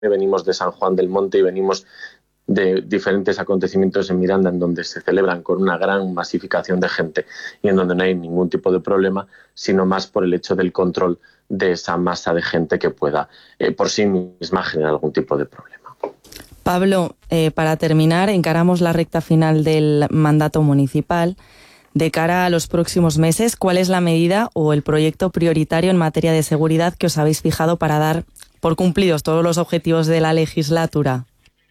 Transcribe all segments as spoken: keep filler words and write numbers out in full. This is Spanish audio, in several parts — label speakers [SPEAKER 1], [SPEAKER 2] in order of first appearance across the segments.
[SPEAKER 1] venimos de San Juan del Monte y venimos de diferentes acontecimientos en Miranda en donde se celebran con una gran masificación de gente y en donde no hay ningún tipo de problema, sino más por el hecho del control de esa masa de gente que pueda eh, por sí misma generar algún tipo de problema.
[SPEAKER 2] Pablo, eh, para terminar, encaramos la recta final del mandato municipal. De cara a los próximos meses, ¿cuál es la medida o el proyecto prioritario en materia de seguridad que os habéis fijado para dar por cumplidos todos los objetivos de la legislatura?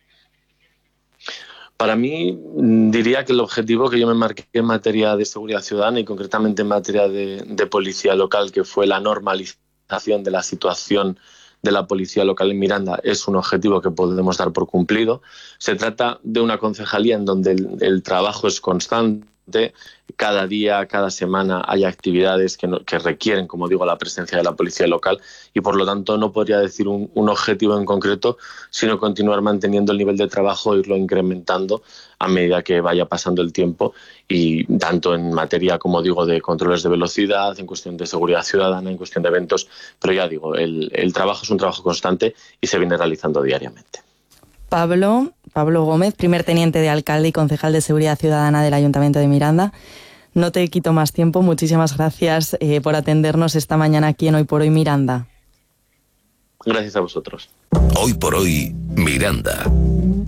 [SPEAKER 1] Para mí, diría que el objetivo que yo me marqué en materia de seguridad ciudadana y concretamente en materia de, de policía local, que fue la normalización de la situación de la policía local en Miranda, es un objetivo que podemos dar por cumplido. Se trata de una concejalía en donde el, el trabajo es constante. Cada día, cada semana hay actividades que, no, que requieren, como digo, la presencia de la policía local y por lo tanto no podría decir un, un objetivo en concreto, sino continuar manteniendo el nivel de trabajo e irlo incrementando a medida que vaya pasando el tiempo, y tanto en materia, como digo, de controles de velocidad, en cuestión de seguridad ciudadana, en cuestión de eventos, pero ya digo, el, el trabajo es un trabajo constante y se viene realizando diariamente.
[SPEAKER 2] Pablo, Pablo Gómez, primer teniente de alcalde y concejal de Seguridad Ciudadana del Ayuntamiento de Miranda. No te quito más tiempo. Muchísimas gracias eh, por atendernos esta mañana aquí en Hoy por Hoy Miranda.
[SPEAKER 1] Gracias a vosotros.
[SPEAKER 3] Hoy por Hoy Miranda.